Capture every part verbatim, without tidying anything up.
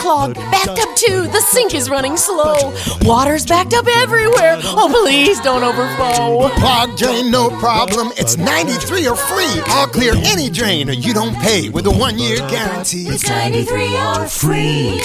clogged. Bathtub two, the sink is running slow. Water's backed up everywhere. Oh, please don't overflow. Clogged drain, no problem. It's ninety-three or free. I'll clear any drain or you don't pay with a one-year guarantee. It's ninety-three or free.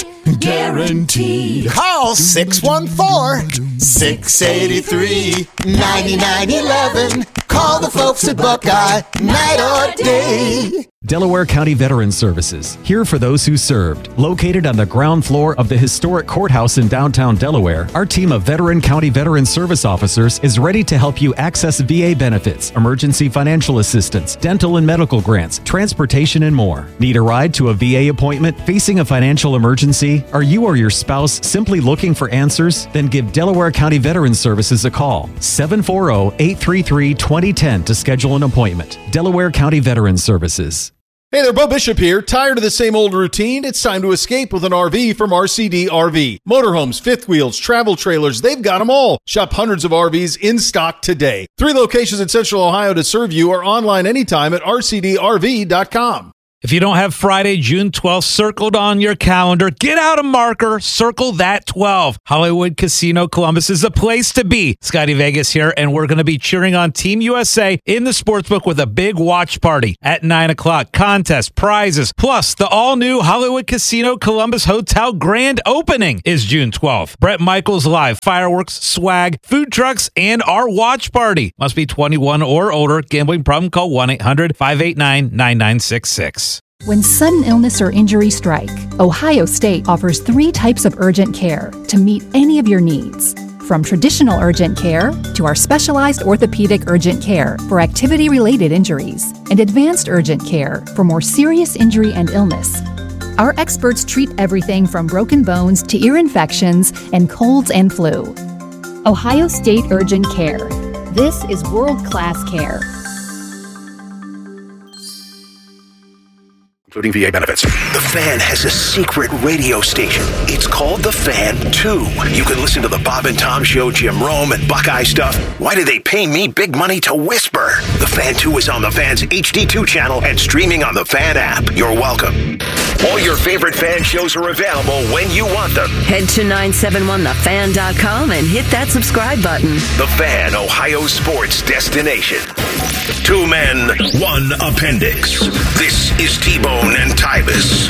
Guaranteed. Call six one four, six eight three, nine nine one one. Call the folks at Buckeye, night or day. Delaware County Veterans Services, here for those who served. Located on the ground floor of the historic courthouse in downtown Delaware, our team of veteran county veteran service officers is ready to help you access V A benefits, emergency financial assistance, dental and medical grants, transportation, and more. Need a ride to a V A appointment? Facing a financial emergency? Are you or your spouse simply looking for answers? Then give Delaware County Veterans Services a call. seven four zero, eight three three, two zero one zero to schedule an appointment. Delaware County Veterans Services. Hey there, Bo Bishop here. Tired of the same old routine? It's time to escape with an R V from R C D R V. Motorhomes, fifth wheels, travel trailers, they've got them all. Shop hundreds of R Vs in stock today. Three locations in Central Ohio to serve you, or online anytime at R C D R V dot com. If you don't have Friday, June twelfth circled on your calendar, get out a marker, circle that twelve. Hollywood Casino Columbus is the place to be. Scotty Vegas here, and we're going to be cheering on Team U S A in the sportsbook with a big watch party at nine o'clock. Contest, prizes, plus the all-new Hollywood Casino Columbus Hotel grand opening is June twelfth. Brett Michaels live, fireworks, swag, food trucks, and our watch party. Must be twenty-one or older. Gambling problem? Call one eight hundred, five eight nine, nine nine six six. When sudden illness or injury strike, Ohio State offers three types of urgent care to meet any of your needs. From traditional urgent care to our specialized orthopedic urgent care for activity-related injuries and advanced urgent care for more serious injury and illness. Our experts treat everything from broken bones to ear infections and colds and flu. Ohio State Urgent Care. This is world-class care. Including V A benefits. The Fan has a secret radio station. It's called The Fan two. You can listen to the Bob and Tom Show, Jim Rome, and Buckeye stuff. Why do they pay me big money to whisper? The Fan two is on the Fan's H D two channel and streaming on the Fan app. You're welcome. All your favorite Fan shows are available when you want them. Head to nine seven one the fan dot com and hit that subscribe button. The Fan, Ohio sports destination. Two men, one appendix. This is T-Bone and Tyvis.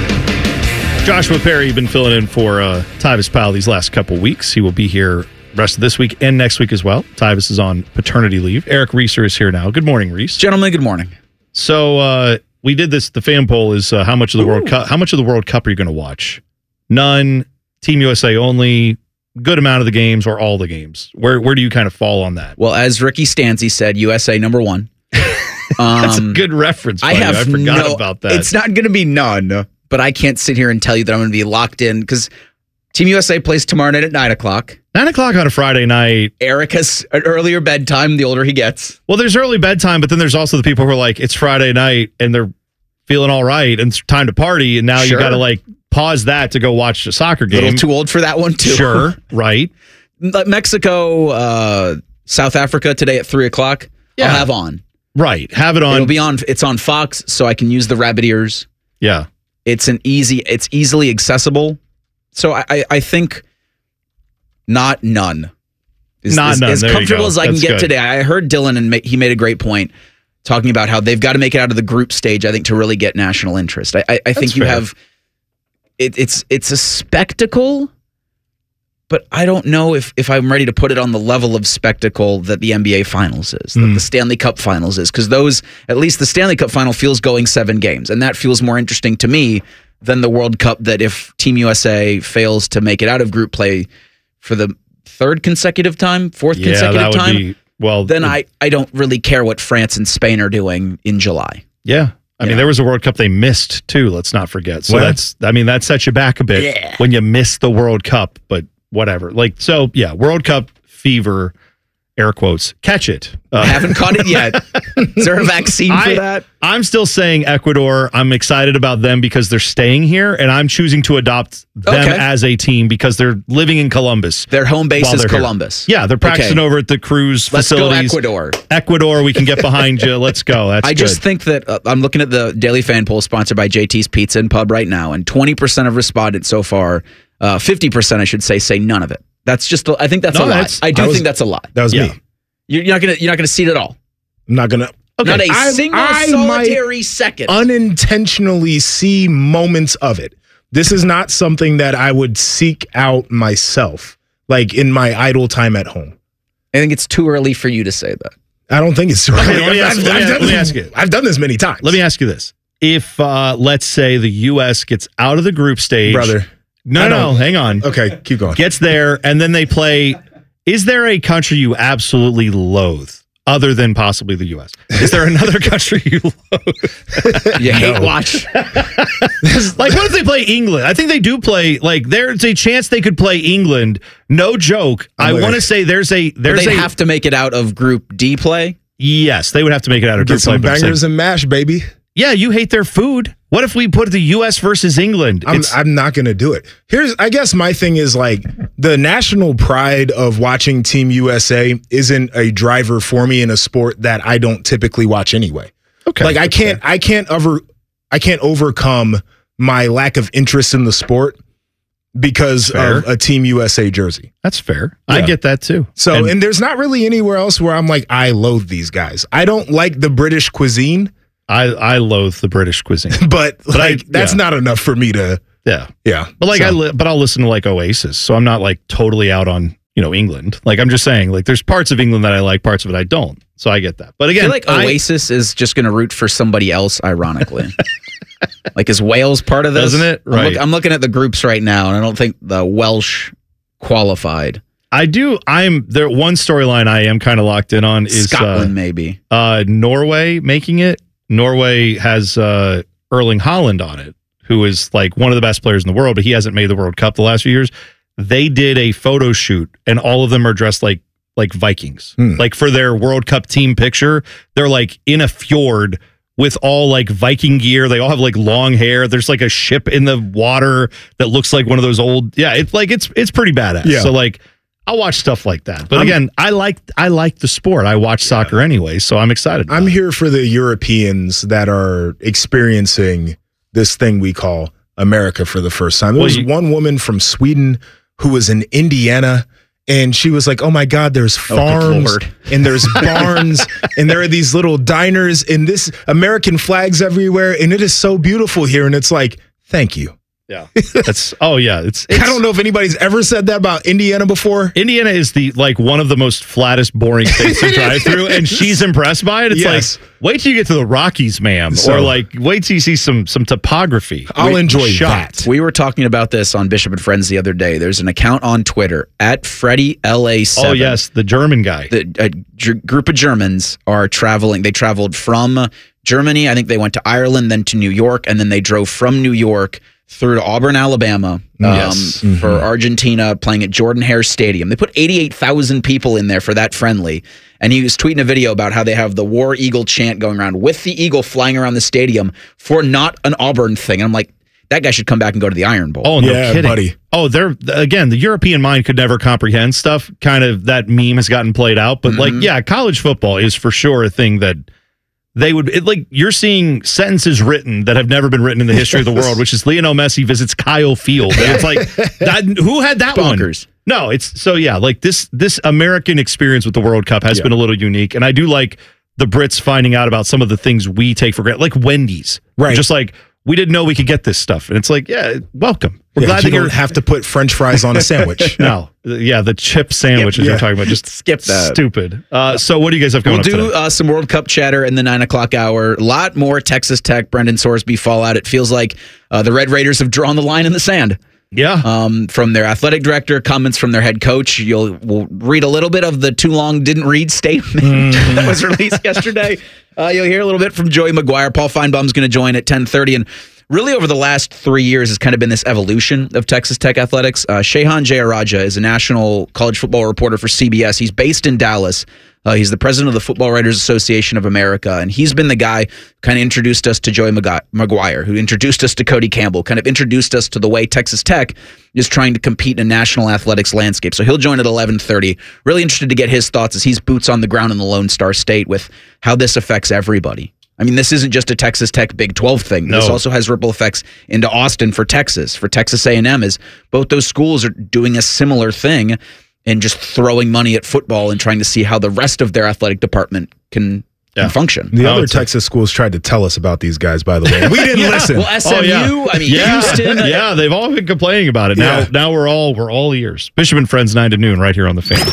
Joshua Perry, you've been filling in for uh, Tyvis Powell these last couple weeks. He will be here rest of this week and next week as well. Tyvis is on paternity leave. Eric Reeser is here now. Good morning, Reese. Gentlemen, good morning. So uh, we did this. The fan poll is uh, how much of the Ooh. World Cup? How much of the World Cup are you going to watch? None. Team U S A only. Good amount of the games or all the games. Where where do you kind of fall on that? Well, as Ricky Stanzi said, U S A number one. That's um, a good reference. I have I forgot no, about that. It's not going to be none, but I can't sit here and tell you that I'm going to be locked in because Team U S A plays tomorrow night at nine o'clock. Nine o'clock on a Friday night. Eric has an earlier bedtime the older he gets. Well, there's early bedtime, but then there's also the people who are like, it's Friday night and they're feeling all right and it's time to party, and now sure. you got to like pause that to go watch a soccer game. A little too old for that one too. Sure, right. Mexico, uh, South Africa today at three o'clock. Yeah. I'll have on. Right, have it on. It'll be on. It's on Fox, so I can use the rabbit ears. Yeah, it's an easy. It's easily accessible. So I, I, I think not none. Is, not is, none. As there comfortable as I That's can get good. today. I heard Dylan and ma- he made a great point talking about how they've got to make it out of the group stage. I think to really get national interest. I, I, I think you fair. have. It, it's it's a spectacle. But I don't know if, if I'm ready to put it on the level of spectacle that the N B A Finals is, that mm. the Stanley Cup Finals is, because those, at least the Stanley Cup Final feels going seven games, and that feels more interesting to me than the World Cup, that if Team U S A fails to make it out of group play for the third consecutive time, fourth yeah, consecutive that would time, be, well, then it, I, I don't really care what France and Spain are doing in July. Yeah. I yeah. mean, there was a World Cup they missed, too, let's not forget. So what? that's, I mean, that sets you back a bit yeah. when you miss the World Cup, but whatever. Like, so, yeah, World Cup fever air quotes, catch it. Uh, I haven't caught it yet. Is there a vaccine for I, that? I'm still saying Ecuador. I'm excited about them because they're staying here, and I'm choosing to adopt them Okay. as a team because they're living in Columbus. Their home base while is they're here. Columbus. Yeah, they're practicing Okay. over at the cruise Let's facilities. go Ecuador. Ecuador, we can get behind you. Let's go. That's I good. just think that uh, I'm looking at the Daily Fan poll sponsored by J T's Pizza and Pub right now, and twenty percent of respondents so far, uh, fifty percent I should say, say none of it. That's just, I think that's No, a lie. that's- I do I was- think that's a lie. That was Yeah. me. You're, you're not gonna, you're not gonna see it at all. I'm not gonna. Okay. Not a I- single I solitary might second. Unintentionally see moments of it. This is not something that I would seek out myself, like in my idle time at home. I think it's too early for you to say that. I don't think it's too Okay, early. let me ask- I've, let me- I've let done me this- ask you. I've done this many times. Let me ask you this. If, uh, let's say, the U S gets out of the group stage. brother. No, I no, don't- hang on. Okay, keep going. Gets there, and then they play. Is there a country you absolutely loathe other than possibly the U S? Is there another country you loathe? You hate watch. Like, what if they play England? I think they do play, like, there's a chance they could play England. No joke. I like- want to say there's a, there's They a, have to make it out of Group D play. yes, they would have to make it out of Get group play. some but I'm saying- bangers and mash, baby. Yeah, you hate their food. What if we put the U S versus England? I'm, It's- I'm not going to do it. Here's, I guess my thing is like the national pride of watching Team U S A isn't a driver for me in a sport that I don't typically watch anyway. okay. Like I can't, I can't over, I can't overcome my lack of interest in the sport because Fair. of a Team U S A jersey. That's fair. I Yeah. get that too. So, And- and there's not really anywhere else where I'm like, I loathe these guys. I don't like the British cuisine, I, I loathe the British cuisine. but, But I- like that's yeah. not enough for me to, Yeah. yeah. But like So- I li- but I'll listen to like Oasis. So I'm not like totally out on, you know, England. Like I'm just saying like there's parts of England that I like, parts of it I don't. So I get that. But I again, feel like I- Oasis is just going to root for somebody else, ironically. Like, is Wales part of this? Doesn't it? I'm, look- Right. I'm looking at the groups right now, and I don't think the Welsh qualified. I do I'm there one storyline I am kind of locked in on is Scotland, uh, maybe. uh Norway making it. Norway has uh Erling Haaland on it, who is like one of the best players in the world, but he hasn't made the World Cup the last few years. They did a photo shoot and all of them are dressed like like Vikings. Hmm. Like for their World Cup team picture, they're like in a fjord with all like Viking gear. They all have like long hair. There's like a ship in the water that looks like one of those old. Yeah, it's like it's it's pretty badass. Yeah. So like I'll watch stuff like that. But I'm- again, I like I like the sport. I watch soccer anyway, so I'm excited. about I'm it. here for the Europeans that are experiencing this thing we call America for the first time. There Well, was you- one woman from Sweden who was in Indiana, and she was like, "Oh my God, there's good farms Lord. and there's barns and there are these little diners and this American flags everywhere, and it is so beautiful here." And it's like, thank you. Yeah. That's oh yeah. It's, it's I don't know if anybody's ever said that about Indiana before. Indiana is the like one of the most flattest, boring states to drive through, and she's impressed by it. It's Yes. like, wait till you get to the Rockies, ma'am, So- or like wait till you see some some topography. I'll Wait, enjoy shocked. that. We were talking about this on Bishop and Friends the other day. There's an account on Twitter at Freddie L A seven. Oh yes, the German guy. The, a g- group of Germans are traveling. They traveled from Germany. I think they went to Ireland, then to New York, and then they drove from New York through to Auburn, Alabama, um, Yes. for Argentina, playing at Jordan Hare Stadium. They put eighty-eight thousand people in there for that friendly. And he was tweeting a video about how they have the War Eagle chant going around with the eagle flying around the stadium for not an Auburn thing. And I'm like, that guy should come back and go to the Iron Bowl. Oh no Yeah, kidding, buddy. Oh, they're again the European mind could never comprehend stuff. Kind of that meme has gotten played out, but like yeah, college football is for sure a thing that. They would it, like you're seeing sentences written that have never been written in the history of the world, which is Lionel Messi visits Kyle Field. And it's like that, who had that Bonkers. one? No, it's so yeah. Like this this American experience with the World Cup has Yeah. been a little unique, and I do like the Brits finding out about some of the things we take for granted, like Wendy's. Right. Just like we didn't know we could get this stuff, and it's like yeah, welcome. We're Yeah, glad you that you're don't have to put French fries on a sandwich. no, yeah, the chip sandwiches Yeah. you're talking about just Skip that. stupid. Uh, so what do you guys have going We'll up do today? uh, some World Cup chatter in the nine o'clock hour. A lot more Texas Tech, Brendan Sorsby fallout. It feels like uh, the Red Raiders have drawn the line in the sand. Yeah. Um, from their athletic director, comments from their head coach. You'll we'll read a little bit of the too long didn't read statement that was released yesterday. Uh, you'll hear a little bit from Joey McGuire. Paul Feinbaum's going to join at ten thirty. And really over the last three years has kind of been this evolution of Texas Tech athletics. Uh, Shehan Jayaraja is a national college football reporter for C B S. He's based in Dallas. Uh, he's the president of the Football Writers Association of America, and he's been the guy who kind of introduced us to Joey Maguire, who introduced us to Cody Campbell, kind of introduced us to the way Texas Tech is trying to compete in a national athletics landscape. So he'll join at eleven thirty. Really interested to get his thoughts as he's boots on the ground in the Lone Star State with how this affects everybody. I mean, this isn't just a Texas Tech Big twelve thing. No. This also has ripple effects into Austin for Texas, for Texas A and M, as both those schools are doing a similar thing and just throwing money at football and trying to see how the rest of their athletic department can, yeah. can function. The oh, other Texas a- schools tried to tell us about these guys, by the way. We didn't yeah. listen. Well, S M U, oh, yeah. I mean, yeah. Houston. Yeah, they've all been complaining about it. Now, yeah. now we're all we're all ears. Bishop and Friends, nine to noon, right here on The Fan.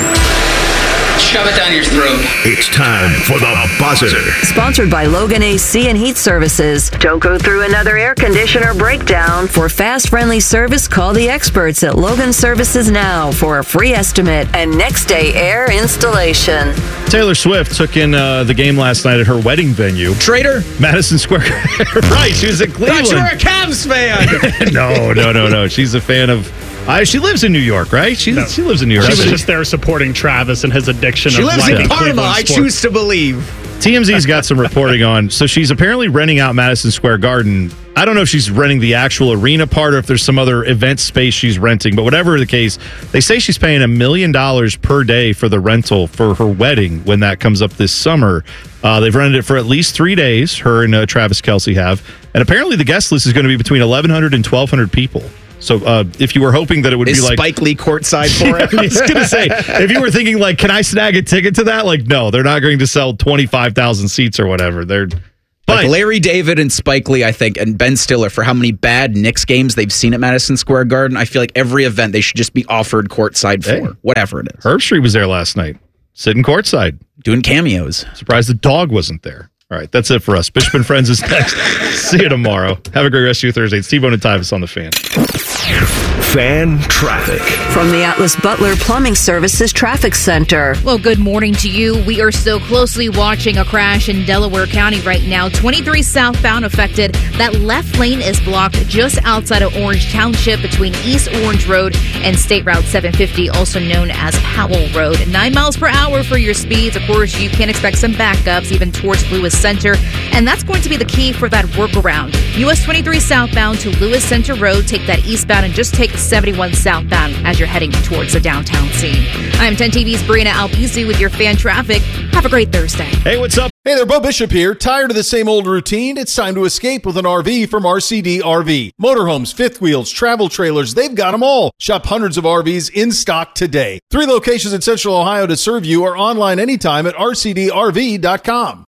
Shove it down your throat. It's time for the buzzer. Sponsored by Logan A C and Heat Services. Don't go through another air conditioner breakdown. For fast, friendly service, call the experts at Logan Services now for a free estimate and next day air installation. Taylor Swift took in uh, the game last night at her wedding venue. Traitor? Madison Square. Right, she was in Cleveland. Thought you were a Cavs fan. no, no, no, no. She's a fan of... Uh, she lives in New York, right? She no. she lives in New York. She was just there supporting Travis and his addiction she of lives liking in Parma, Cleveland I sports. choose to believe. T M Z's got some reporting on. So she's apparently renting out Madison Square Garden. I don't know if she's renting the actual arena part or if there's some other event space she's renting, but whatever the case, they say she's paying a million dollars per day for the rental for her wedding when that comes up this summer. Uh, they've rented it for at least three days, her and uh, Travis Kelce have. And apparently the guest list is going to be between eleven hundred and twelve hundred people. So uh, if you were hoping that it would is be like... Spike Lee courtside for it? I was going to say, if you were thinking like, can I snag a ticket to that? Like, no, they're not going to sell twenty-five thousand seats or whatever. They're... But, like Larry David and Spike Lee, I think, and Ben Stiller, for how many bad Knicks games they've seen at Madison Square Garden, I feel like every event they should just be offered courtside for, hey, whatever it is. Herbstreit was there last night, sitting courtside. Doing cameos. Surprised the dog wasn't there. All right, that's it for us. Bishop and Friends is next. See you tomorrow. Have a great rest of your Thursday. It's T-Bone and Tyvis on The Fan. Fan traffic. From the Atlas Butler Plumbing Services Traffic Center. Well, good morning to you. We are so closely watching a crash in Delaware County right now. twenty-three southbound affected. That left lane is blocked just outside of Orange Township between East Orange Road and State Route seven fifty, also known as Powell Road. Nine miles per hour for your speeds. Of course, you can expect some backups even towards Lewis Center, and that's going to be the key for that workaround. U S twenty-three southbound to Lewis Center Road. Take that eastbound and just take seventy-one southbound as you're heading towards the downtown scene. I'm ten T V's Brianna Albizu with your fan traffic. Have a great Thursday. Hey, what's up? Hey there, Bo Bishop here. Tired of the same old routine? It's time to escape with an R V from R C D R V. Motorhomes, fifth wheels, travel trailers, they've got them all. Shop hundreds of R Vs in stock today. Three locations in Central Ohio to serve you or online anytime at R C D R V dot com.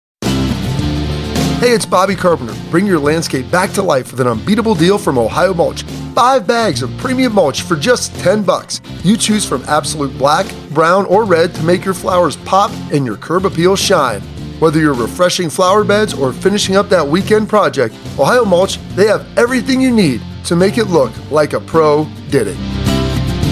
Hey, it's Bobby Carpenter. Bring your landscape back to life with an unbeatable deal from Ohio Mulch. Five bags of premium mulch for just ten bucks. You choose from absolute black, brown, or red to make your flowers pop and your curb appeal shine. Whether you're refreshing flower beds or finishing up that weekend project, Ohio Mulch, they have everything you need to make it look like a pro did it.